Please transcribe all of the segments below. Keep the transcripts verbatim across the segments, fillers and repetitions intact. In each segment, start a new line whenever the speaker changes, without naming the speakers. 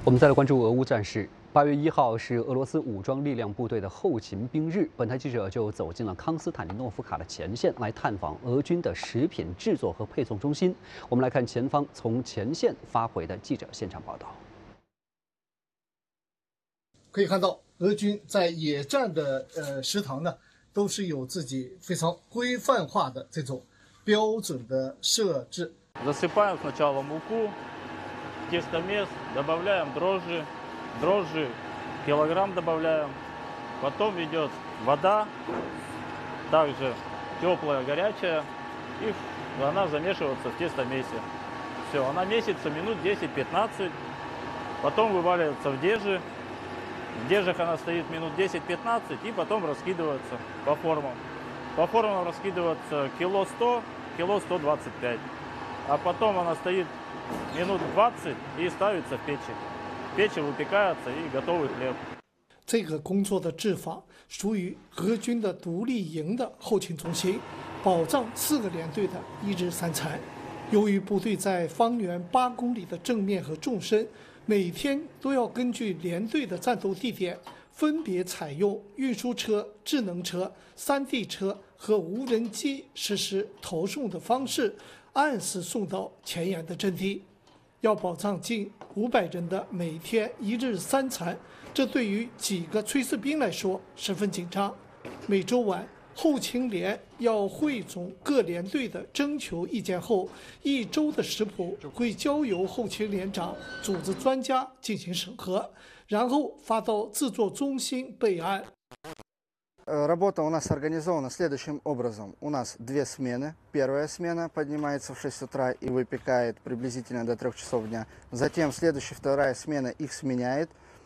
我们再来关注俄乌战事。八月一号是俄罗斯武装力量部队的后勤兵日，本台记者就走进了康斯坦丁诺夫卡的前线，来探访俄军的食品制作和配送中心。我们来看前方从前线发回的记者现场报道。
可以看到，俄军在野战的呃食堂呢，都是有自己非常规范化的这种标准的设置。
Засыпаем сначала муку, тестомес, добавляем дрожжи, дрожжи килограмм добавляем, потом идет вода, также теплая, горячая, и она замешивается в тестомесе. Все, она месится минут десять-пятнадцать, потом вываливается в дежи. В дежах она стоит минут десять-пятнадцать и потом раскидывается по формам. По формам раскидывается кило сто, кило сто двадцать пять. А потом она стоит минут двадцать и ставится в печи. В печи выпекается и готовый хлеб.
这个工作的制法属于俄军的独立营的后勤中心，保障四个连队的一日三餐。由于部队在方圆八公里的正面和纵深，每天都要根据连队的战斗地点，分别采用运输车、智能车、山地车和无人机实施投送的方式，按时送到前沿的阵地。要保障近五百人的每天一日三餐，这对于几个炊事兵来说十分紧张。每周晚，后勤连要汇总各连队的征求意见后，一周的食谱会交由后勤连长组织专家进行审核，然后发到制作中心备案。
Работа у нас организована следующим образом. У нас две смены. Первая смена поднимается в шесть утра и выпекает приблизительно до трех часов дня. Затем следующая, вторая смена их сменяет.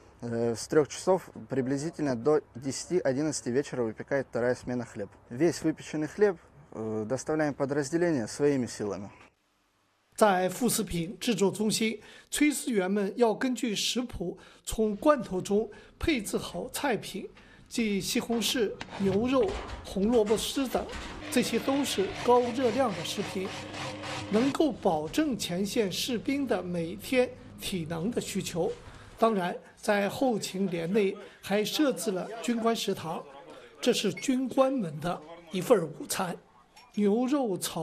С трех часов приблизительно до десяти-одиннадцати вечера выпекает вторая смена хлеб. Весь выпеченный хлеб доставляем подразделение своими силами.
在副食品制作中心，炊事员们要根据食谱从罐头中配置好菜品。即西红柿、牛肉、红萝卜丝等，这些都是高热量的食品，能够保证前线士兵的每天体能的需求。当然，在后勤连内还设置了军官食堂，这是军官们的一份午餐，牛肉炒。